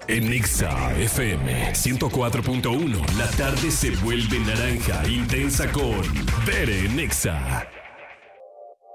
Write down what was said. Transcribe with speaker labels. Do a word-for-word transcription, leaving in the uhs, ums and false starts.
Speaker 1: En Nexa F M ciento cuatro punto uno, la tarde se vuelve naranja intensa con Bere Nexa.